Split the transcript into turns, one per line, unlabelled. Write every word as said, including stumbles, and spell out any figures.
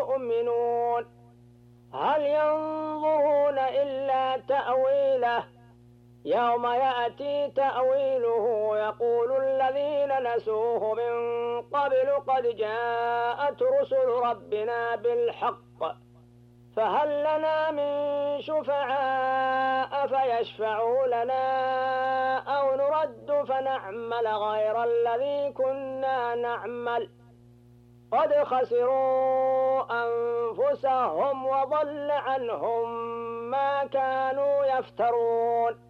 يؤمنون هل ينظرون إلا تأويله يوم يأتي تأويله يقول الذين نسوه من قبل قد جاءت رسل ربنا بالحق فهل لنا من شفعاء فيشفعوا لنا أو نرد فنعمل غير الذي كنا نعمل قد خسروا أنفسهم وضل عنهم ما كانوا يفترون